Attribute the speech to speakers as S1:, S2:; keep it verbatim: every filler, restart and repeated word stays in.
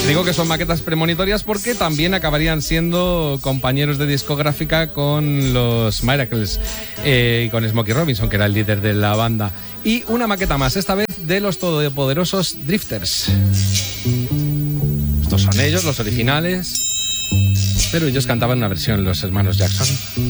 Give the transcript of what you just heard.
S1: Digo que son maquetas premonitorias porque también acabarían siendo compañeros de discográfica con los Miracles eh, y con Smokey Robinson, que era el líder de la banda. Y una maqueta más, esta vez de los todopoderosos Drifters. Estos son ellos, los originales, pero ellos cantaban una versión, los hermanos Jackson.